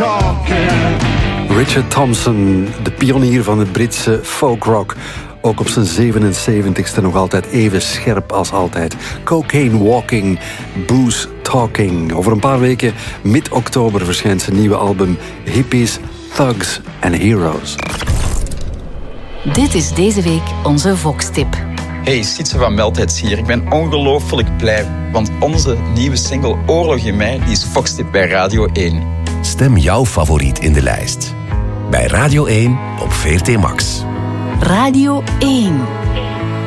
talking. Richard Thompson, de pionier van het Britse folkrock. Ook op zijn 77ste nog altijd even scherp als altijd. Cocaine Walking, Booze Talking. Over een paar weken, mid-oktober, verschijnt zijn nieuwe album Hippies, Thugs and Heroes. Dit is deze week onze Vox-tip. Hey, Sietse van Meldheids hier. Ik ben ongelooflijk blij, want onze nieuwe single Oorlog in mij, die is Vox-tip bij Radio 1. Stem jouw favoriet in de lijst. Bij Radio 1 op VRT Max. Radio 1.